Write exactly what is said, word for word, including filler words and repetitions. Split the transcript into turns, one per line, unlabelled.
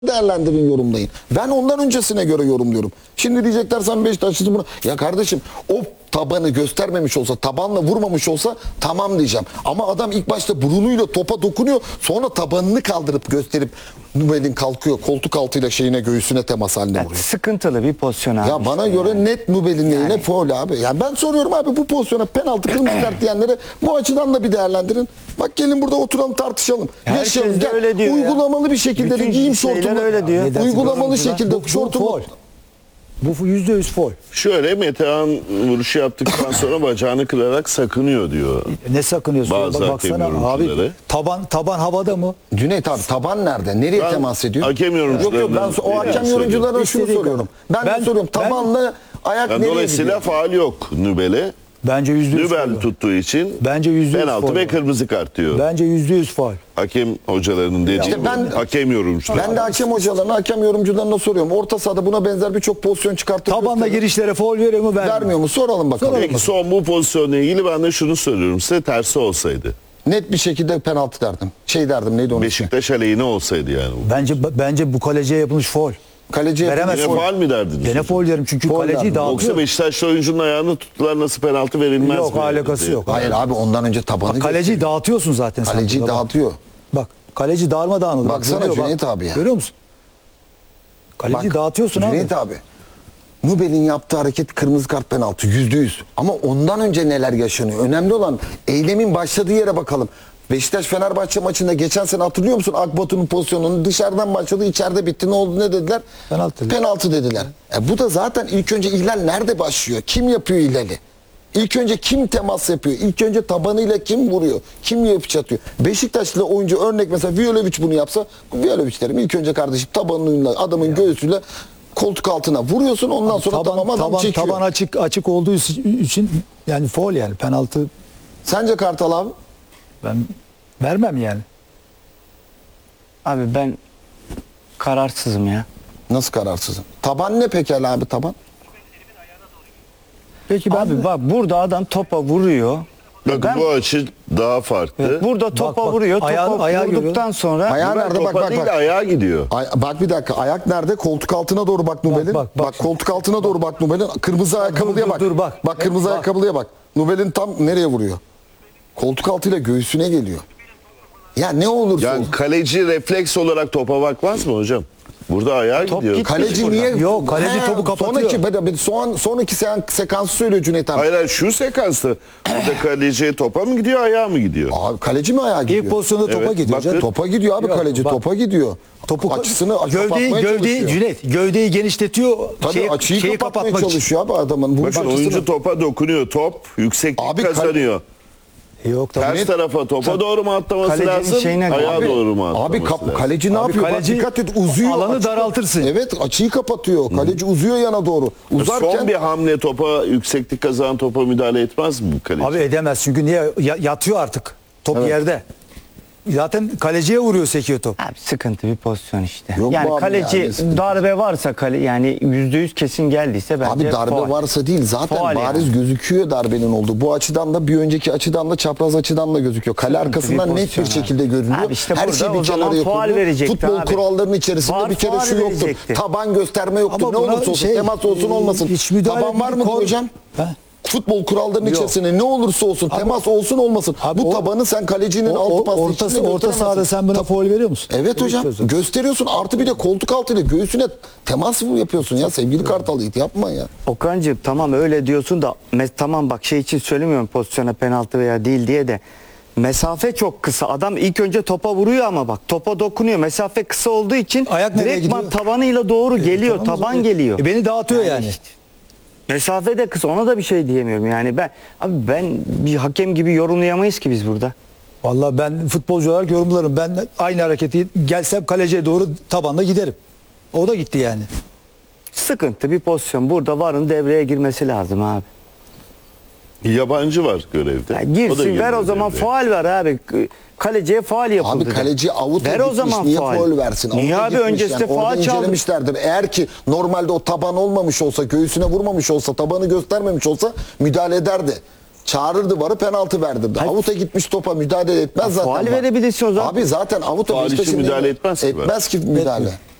değerlendirin, yorumlayın. Ben ondan öncesine göre yorumluyorum. Şimdi diyecekler sen Beşiktaşlısın buna. Ya kardeşim o tabanı göstermemiş olsa, tabanla vurmamış olsa tamam diyeceğim. Ama adam ilk başta burnuyla topa dokunuyor. Sonra tabanını kaldırıp gösterip Nubel'in kalkıyor. Koltuk altıyla şeyine, göğsüne temas haline
Yani
vuruyor.
sıkıntılı bir pozisyon abi.
Ya bana
işte
göre
yani.
net Nubel'in
Yani.
neyine faul abi. Yani ben soruyorum abi, bu pozisyona penaltı, kırmızı kart diyenlere bu açıdan da bir değerlendirin. Bak gelin burada oturalım, tartışalım.
Herkes
Yaşayalım.
de
Gel,
öyle diyor
uygulamalı
ya.
bir şekilde de
Bütün
giyim
şeyler
şortumu.
öyle diyor.
Ya, uygulamalı şekilde
bu, bu
şortumu.
foul. Bu yüzde yüz foul.
Şöyle Metehan vuruşu yaptıktan sonra bacağını kırarak sakınıyor diyor.
Ne sakınıyorsun?
Bazı
Bak, baksana
hakem
abi,
yorumcuları.
taban taban havada mı?
Cüneyt abi taban nerede? Nereye
Ben
temas ediyor?
hakem
Yok yok, ben
yorumcularının
o hakem
dediğini
yorumcularına şunu
İstediği
soruyorum. Ben,
Ben-
de soruyorum,
ben-
tabanla ayak
Yani
nereye
dolayısıyla
gidiyor?
faal yok Nübel'e.
Bence yüzde yüz
Nübel
faul.
tuttuğu için
Bence yüzde yüz
penaltı
faul.
ve kırmızı kart diyor.
Bence yüzde yüz faul.
Hakem hocalarının dediği
İşte
bu.
ben-
hakem yorumcuları.
Ben de hakem hocalarına, hakem yorumcularına soruyorum. Orta sahada buna benzer birçok pozisyon çıkartıp
Tabanla
gösteriyor.
girişlere faul veriyor mu vermiyor?
Vermiyor mu? Soralım bakalım.
Peki son bu pozisyonla ilgili ben de şunu söylüyorum size, tersi olsaydı.
Net bir şekilde penaltı derdim. Şey derdim, neydi onun ismi?
Beşiktaş aleyhine olsaydı yani. bu.
Bence bence bu kaleciye yapılmış faul.
Kaleci
Veremez.
Yine
faul.
faal mi derdiniz?
Gene faul derim çünkü
Faul
kaleciyi
derdim.
dağıtıyor.
Yoksa Beşiktaşlı oyuncunun ayağını tuttular, nasıl penaltı verilmez
Yok,
mi?
alakası
diye.
yok.
Hayır abi, ondan önce tabanı
Bak, kaleciyi
gösteriyor.
dağıtıyorsun zaten sen.
Kaleciyi
burada. Bak.
dağıtıyor.
Bak kaleci darmadağın.
Baksana
dönüyor,
Cüneyt abi ya.
Görüyor musun? Kaleci
Bak,
dağıtıyorsun abi.
Cüneyt abi. Nubel'in yaptığı hareket kırmızı kart, penaltı yüzde yüz. Ama ondan önce neler yaşanıyor? Önemli olan eylemin başladığı yere bakalım. Beşiktaş-Fenerbahçe maçında geçen sene hatırlıyor musun? Akbatu'nun pozisyonunu dışarıdan başladı, içeride bitti. Ne oldu, ne dediler?
Penaltı.
Penaltı dediler. E bu da zaten ilk önce ihlal nerede başlıyor? Kim yapıyor ihlali? İlk önce kim temas yapıyor? İlk önce tabanıyla kim vuruyor? Kim yapıp atıyor? Beşiktaşlı oyuncu örnek mesela Violovic bunu yapsa, Violovic derim ilk önce kardeşim tabanıyla, adamın göğsüyle koltuk altına vuruyorsun, ondan sonra
taban,
tamam adam
taban,
çekiyor.
taban açık açık olduğu için yani faul, yani penaltı
Sence Kartal abi?
ben vermem yani.
Abi ben kararsızım ya.
Nasıl kararsızım? Taban ne pekala abi, taban?
Peki ben
Abi bak burada adam topa vuruyor.
Bakın
Ben-
bu açı daha farklı.
Burada topa
bak,
vuruyor. Topa
ayağı- ayağı
vurduktan
görüyor.
sonra
Ayağı
Nübel
nerede? Bak
topa
bak
değil de
bak.
ayağa gidiyor.
Ay, bak bir dakika, ayak nerede? Koltuk altına doğru bak Nubel'in. Bak,
bak, bak şimdi.
koltuk altına doğru bak Nubel'in. Kırmızı ayakkabılıya
dur,
bak.
dur, bak.
Bak kırmızı
Bak.
ayakkabılıya bak. Nubel'in tam nereye vuruyor? Koltuk altıyla göğsüne geliyor. Ya ne olursa
Yani
olsun.
kaleci refleks olarak topa bakmaz mı hocam? Burada ayağa
Top
gidiyor.
gitti.
Kaleci niye?
Yok, kaleci topu kapatıyor.
Sonraki, bir de- son, sonraki sean, sekansı söylüyor Cüneyt abi.
Hayır hayır, şu sekansta burada kaleci topa mı gidiyor, ayağa mı gidiyor?
Abi kaleci mi ayağa gidiyor?
İlk pozisyonda topa
Evet,
gidiyor.
bak-
canım.
Topa gidiyor abi,
Yok,
kaleci
bak.
topa gidiyor.
Topu
Açısını
gövdeyi
kapatmaya
gövdeyi
çalışıyor.
Cüneyt gövdeyi genişletiyor.
Tabii
şeyi,
açıyı
şeyi
kapatmaya
kapatmak için.
çalışıyor abi adamın. Vuruş
Bakın
açısını.
oyuncu topa dokunuyor, top yükseklik
Abi kal-
kazanıyor.
Yok tabii.
Ters tarafa topa doğru mu atlaması
Kalecinin
lazım,
şeyine-
ayağa
Abi-
doğru mu atlaması
Abi kap,
lazım?
kaleci ne
Abi
yapıyor?
kaleci
Bak dikkat et, uzuyor.
alanı
açı-
daraltırsın.
Evet, açıyı kapatıyor. Kaleci uzuyor yana doğru. Uzarken
Son bir hamle topa, yükseklik kazanan topa müdahale etmez mi bu kaleci?
Abi edemez çünkü niye Ya- yatıyor artık. Top
Evet.
yerde. Zaten kaleciye vuruyor, sekiyor top.
abi sıkıntı bir pozisyon işte.
Yok
yani
bu abi
kaleci
ya, ne sıkıntı?
darbe varsa kale yani yüzde yüz kesin geldiyse bence
abi darbe
faul.
varsa değil, zaten
Faul
bariz
yani.
gözüküyor darbenin olduğu. Bu açıdan da bir önceki açıdan da çapraz açıdan da gözüküyor. Kale
Sıkıntı
arkasından
bir
net bir
pozisyon
şekilde
abi.
görünüyor.
Abi işte
Her
burada
şey bir
o zaman
kenara
faul
yapılıyor.
verecekti
Futbol
abi.
kurallarının içerisinde
Var,
bir kere
faul
şu yoktur.
verecekti.
Taban gösterme yoktur.
Ama
Ne
buna
olursa olsun,
şey,
temas olsun olmasın.
hiç müdahale
Taban var
bir
mıdır
kor-
hocam?
Ha?
Futbol kurallarının
Yok.
içerisinde ne olursa olsun, temas olsun olmasın.
Abi
bu
o-
tabanı sen kalecinin
O-
altı
o-
pası
orta,
içinde
orta
gösteremezsin.
sahada sen buna faul veriyor musun?
Evet hocam,
Çözüm.
gösteriyorsun, artı bir de koltuk altıyla göğsüne temas mı yapıyorsun ya sevgili Kartal, Yiğit, yapma ya.
Okan'cığım tamam öyle diyorsun da mes- tamam bak şey için söylemiyorum pozisyona penaltı veya değil diye de mesafe çok kısa. Adam ilk önce topa vuruyor ama bak topa dokunuyor. Mesafe kısa olduğu için
Ayak nereye
direktman
gidiyor?
tabanıyla doğru geliyor.
Tamam o
taban
zaman.
geliyor.
E, beni dağıtıyor yani.
işte. Mesafe de kısa, ona da bir şey diyemiyorum. Yani ben abi ben bir hakem gibi yorumlayamayız ki biz burada.
Vallahi ben futbolcu olarak yorumlarım. Ben aynı hareketi gelsem kaleciye doğru tabanla giderim. O da gitti yani.
Sıkıntı bir pozisyon. Burada varın devreye girmesi lazım abi.
Yabancı var görevde.
Ya
O da
girsin ver
geliyor
o zaman
devreye.
faul ver abi. Kaleciye faul yapıldı.
Abi kaleci avuta
Ver o
gitmiş,
zaman
niye
faul.
faul versin?
Niye
Avuta
abi
gitmiş
öncesinde
yani. Orada
faul çaldı?
incelemişlerdir. Eğer ki normalde o taban olmamış olsa, göğsüne vurmamış olsa, tabanı göstermemiş olsa müdahale ederdi. Çağırırdı varı, penaltı verdirdi.
Hayır.
Avuta gitmiş topa müdahale etmez
Ya
zaten.
faul
var.
verebilirsin o zaman.
Abi zaten avuta
Faul için
Beşiktaş'ın
müdahale etmez ki
etmez ki müdahale.